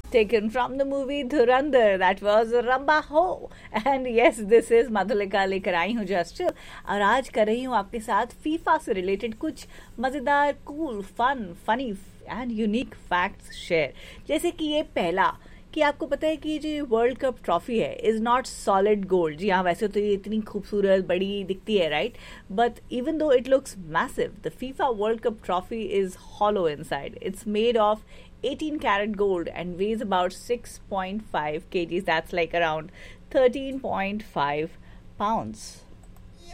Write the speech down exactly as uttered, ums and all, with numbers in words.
Taken from the movie Dhurandhar. That was Ramba Ho. And yes, this is Madhulika लेकर आई हूँ just, और आज कर रही हूँ आपके साथ फीफा से रिलेटेड कुछ मज़ेदार, cool, fun, funny and unique facts share. जैसे कि ये पहला, कि आपको पता है कि जो वर्ल्ड कप ट्रॉफी है इज नॉट सॉलिड गोल्ड. जी हाँ, वैसे तो ये इतनी खूबसूरत बड़ी दिखती है, right, but even though it looks massive, the FIFA world cup trophy is hollow inside. It's made of eighteen karat gold and weighs about six point five kgs. That's like around thirteen point five pounds.